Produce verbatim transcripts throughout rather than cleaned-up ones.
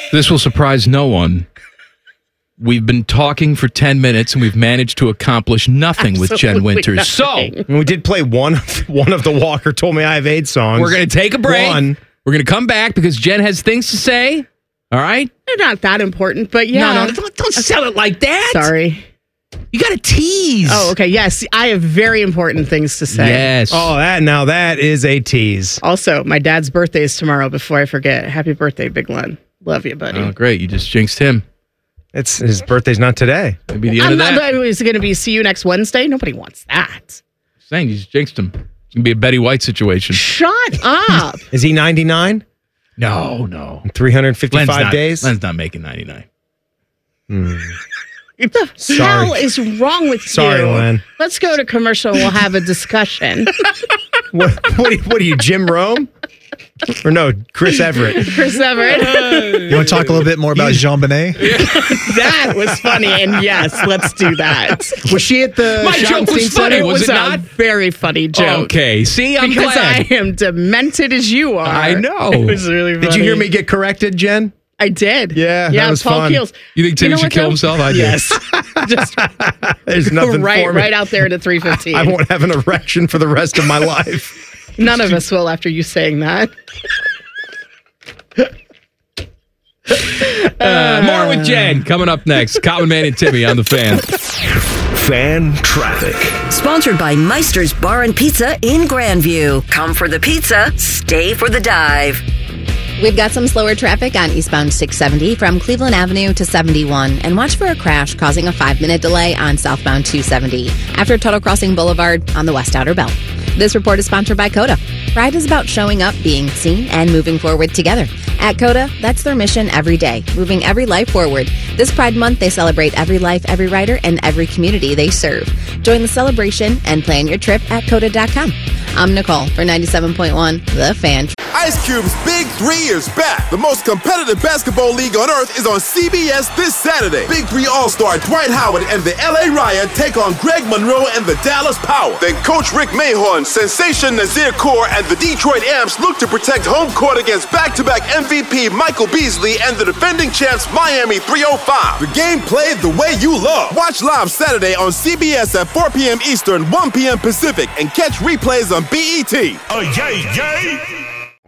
This will surprise no one. We've been talking for ten minutes and we've managed to accomplish nothing with Jen Winters. Nothing. So, we did play one one of the Walker Told Me I Have AIDS songs. we're going to take a break. One. We're going to come back because Jen has things to say. All right? They're not that important, but yeah. No, no, don't, don't sell it like that. Sorry. You got to tease. Oh, okay. Yes, I have very important things to say. Yes. Oh, that now that is a tease. Also, my dad's birthday is tomorrow before I forget. Happy birthday, Big Len. Love you, buddy. Oh, great. You just jinxed him. It's his birthday's not today. Maybe the end I'm of not, that. is it going to be see you next Wednesday? Nobody wants that. Saying you just jinxed him. It's going to be a Betty White situation. Shut up. Is he ninety-nine? No, no. three hundred fifty-five Len's not, days? Len's not making ninety-nine. What the Sorry. hell is wrong with Sorry, you? Len. Let's go to commercial. We'll have a discussion. What, what, are you, what are you, Jim Rome? Or no, Chris Everett? Chris Everett. You want to talk a little bit more about Jean Benet? That was funny. And yes, let's do that. Was she at the My joke was Schottenstein funny, Center? It was was it a not? very funny joke. Okay. See, I'm because glad. I am demented as you are. I know. It was really funny. Did you hear me get corrected, Jen? I did. Yeah, yeah. that was Paul fun. Keels. You think Tim know should what, kill though? himself? I do. Yes. Just There's nothing right, for me. right out there at a three fifteen. I won't have an erection for the rest of my life. None of us will after you saying that. Uh, more with Jen coming up next. Common Man and Timmy on the Fan. Fan traffic. Sponsored by Meister's Bar and Pizza in Grandview. Come for the pizza, stay for the dive. We've got some slower traffic on eastbound six seventy from Cleveland Avenue to seventy-one, and watch for a crash causing a five-minute delay on southbound two seventy after Tuttle Crossing Boulevard on the West Outer Belt. This report is sponsored by Coda. Pride is about showing up, being seen, and moving forward together. At Coda, that's their mission every day, moving every life forward. This Pride Month, they celebrate every life, every rider, and every community they serve. Join the celebration and plan your trip at coda dot com. I'm Nicole for ninety-seven point one, The Fan. Ice Cube's Big Three is back. The most competitive basketball league on earth is on C B S this Saturday. Big Three All-Star Dwight Howard and the L A Riot take on Greg Monroe and the Dallas Power. Then Coach Rick Mahorn, Sensation Nazir Kaur, and the Detroit Amps look to protect home court against back-to-back M V P Michael Beasley and the defending champs Miami three oh five. The game played the way you love. Watch live Saturday on C B S at four p.m. Eastern, one p.m. Pacific, and catch replays on B E T. Oh, yay, yay!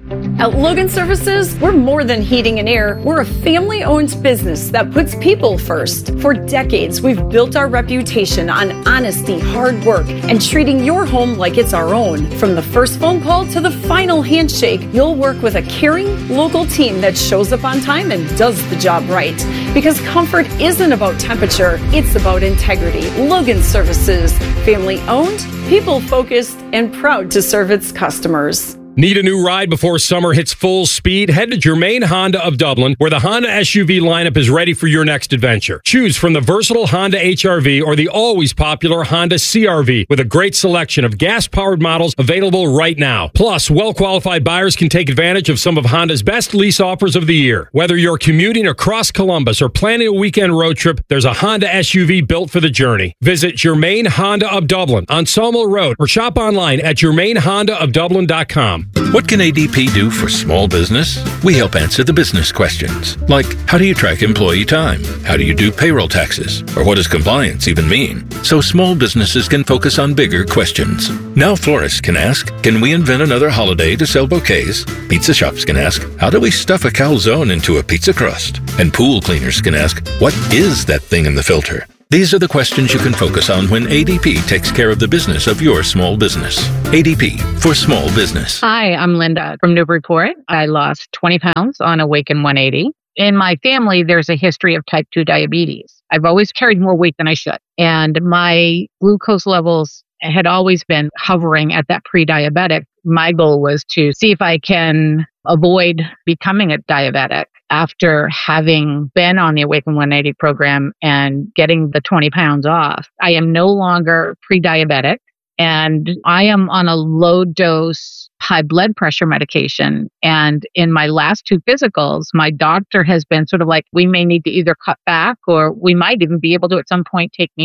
At Logan Services, we're more than heating and air. We're a family-owned business that puts people first. For decades, we've built our reputation on honesty, hard work, and treating your home like it's our own. From the first phone call to the final handshake, you'll work with a caring, local team that shows up on time and does the job right. Because comfort isn't about temperature, it's about integrity. Logan Services, family-owned, people-focused, and proud to serve its customers. Need a new ride before summer hits full speed? Head to Germain Honda of Dublin, where the Honda S U V lineup is ready for your next adventure. Choose from the versatile Honda H R V or the always popular Honda C R V, with a great selection of gas-powered models available right now. Plus, well-qualified buyers can take advantage of some of Honda's best lease offers of the year. Whether you're commuting across Columbus or planning a weekend road trip, there's a Honda S U V built for the journey. Visit Germain Honda of Dublin on Sawmill Road or shop online at germain honda of dublin dot com. What can A D P do for small business? We help answer the business questions, like how do you track employee time? How do you do payroll taxes? Or what does compliance even mean? So small businesses can focus on bigger questions. Now florists can ask, can we invent another holiday to sell bouquets? Pizza shops can ask, how do we stuff a calzone into a pizza crust? And pool cleaners can ask, what is that thing in the filter? These are the questions you can focus on when A D P takes care of the business of your small business. A D P for small business. Hi, I'm Linda from Newburyport. I lost twenty pounds on Awaken one eighty. In my family, there's a history of type two diabetes. I've always carried more weight than I should. And my glucose levels had always been hovering at that pre-diabetic. My goal was to see if I can avoid becoming a diabetic. After having been on the Awaken one eighty program and getting the twenty pounds off, I am no longer pre-diabetic, and I am on a low dose high blood pressure medication. And in my last two physicals, my doctor has been sort of like, we may need to either cut back or we might even be able to at some point take me off.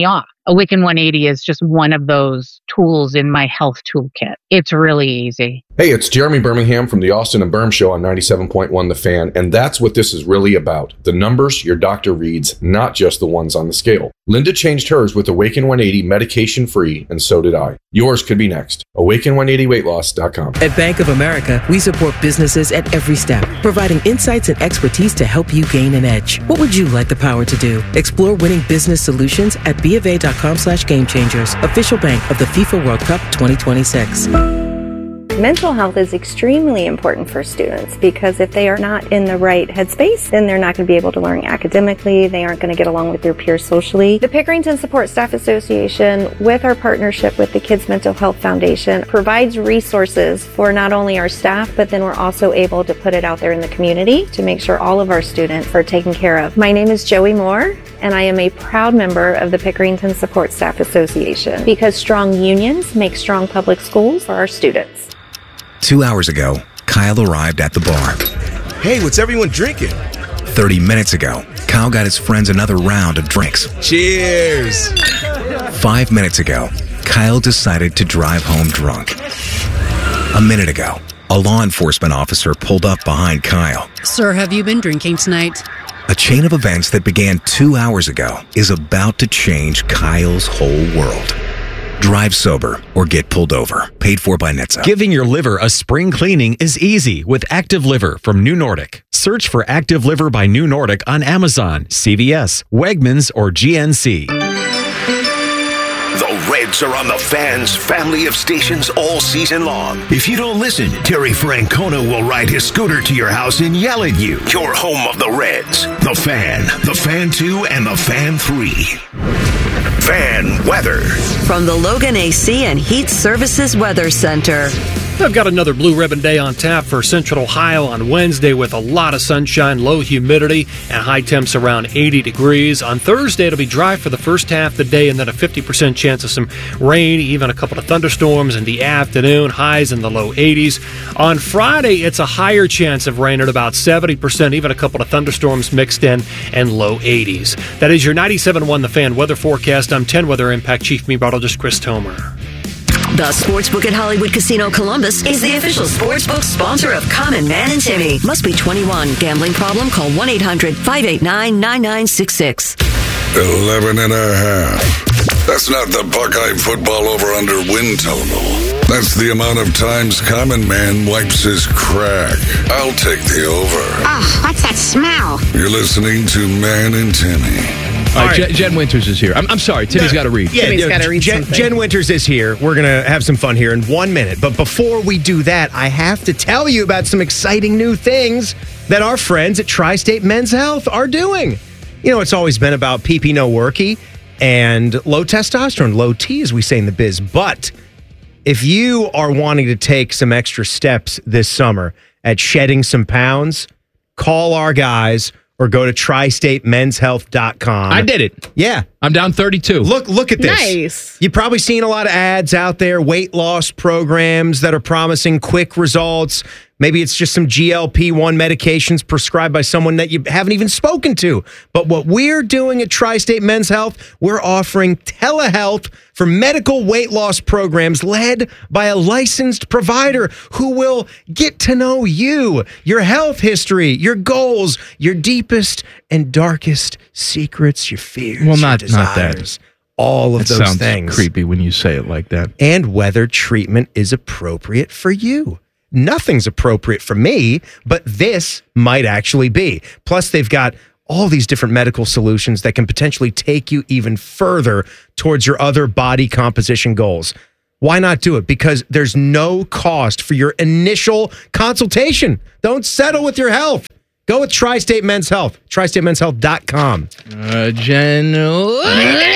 Awaken one eighty is just one of those tools in my health toolkit. It's really easy. Hey, it's Jeremy Birmingham from the Austin and Berm Show on ninety-seven point one The Fan, and that's what this is really about. The numbers your doctor reads, not just the ones on the scale. Linda changed hers with Awaken one eighty medication-free, and so did I. Yours could be next. awaken one eighty weight loss dot com. At Bank of America, we support businesses at every step, providing insights and expertise to help you gain an edge. What would you like the power to do? Explore winning business solutions at bofa.com slash game changers, official bank of the FIFA World Cup twenty twenty-six. Mental health is extremely important for students because if they are not in the right headspace, then they're not going to be able to learn academically. They aren't going to get along with their peers socially. The Pickerington Support Staff Association, with our partnership with the Kids Mental Health Foundation, provides resources for not only our staff, but then we're also able to put it out there in the community to make sure all of our students are taken care of. My name is Joey Moore, and I am a proud member of the Pickerington Support Staff Association because strong unions make strong public schools for our students. Two hours ago, Kyle arrived at the bar. Hey, what's everyone drinking? thirty minutes ago, Kyle got his friends another round of drinks. Cheers! Five minutes ago, Kyle decided to drive home drunk. A minute ago, a law enforcement officer pulled up behind Kyle. Sir, have you been drinking tonight? A chain of events that began two hours ago is about to change Kyle's whole world. Drive sober or get pulled over. Paid for by N H T S A. Giving your liver a spring cleaning is easy with Active Liver from New Nordic. Search for Active Liver by New Nordic on Amazon, C V S, Wegmans, or G N C. The Reds are on the Fan's family of stations all season long. If you don't listen, Terry Francona will ride his scooter to your house and yell at you. You're home of the Reds. The Fan, the Fan two, and the Fan three. Fan weather. From the Logan A C and Heat Services Weather Center. I've got another Blue Ribbon Day on tap for Central Ohio on Wednesday with a lot of sunshine, low humidity, and high temps around eighty degrees. On Thursday, it'll be dry for the first half of the day and then a fifty percent chance of some rain, even a couple of thunderstorms in the afternoon, highs in the low eighties. On Friday, it's a higher chance of rain at about seventy percent, even a couple of thunderstorms mixed in, and low eighties. That is your ninety-seven point one The Fan weather forecast. I'm ten Weather Impact Chief Meteorologist Chris Tomer. The Sportsbook at Hollywood Casino Columbus is the official sportsbook sponsor of Common Man and Timmy. Must be twenty-one. Gambling problem? Call one eight hundred five eight nine nine nine six six. Eleven and a half. That's not the Buckeye football over-under win total. That's the amount of times Common Man wipes his crack. I'll take the over. Oh, what's that smell? You're listening to Man and Timmy. All right, Jen, Jen Winters is here. I'm, I'm sorry, Timmy's got to read. Yeah, Timmy's you know, got to read Jen, something. Jen Winters is here. We're going to have some fun here in one minute. But before we do that, I have to tell you about some exciting new things that our friends at Tri-State Men's Health are doing. You know, it's always been about P P no worky and low testosterone, low T, as we say in the biz. But if you are wanting to take some extra steps this summer at shedding some pounds, call our guys or go to tri state men's health dot com. I did it. Yeah. I'm down thirty-two. Look, look at this. Nice. You've probably seen a lot of ads out there, weight loss programs that are promising quick results. Maybe it's just some G L P one medications prescribed by someone that you haven't even spoken to. But what we're doing at Tri-State Men's Health, we're offering telehealth for medical weight loss programs led by a licensed provider who will get to know you, your health history, your goals, your deepest and darkest secrets, your fears, Well, not, your not that. desires, all of That those sounds things. creepy when you say it like that. And whether treatment is appropriate for you. Nothing's appropriate for me, but this might actually be. Plus, they've got all these different medical solutions that can potentially take you even further towards your other body composition goals. Why not do it? Because there's no cost for your initial consultation. Don't settle with your health. Go with Tri-State Men's Health, tri state men's health dot com. Uh, Jen.